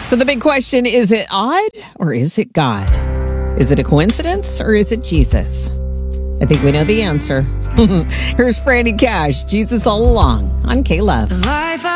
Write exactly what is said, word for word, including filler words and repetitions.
So the big question, is it odd or is it God? Is it a coincidence or is it Jesus? I think we know the answer. Here's Franny Cash, Jesus All Along on K-Love.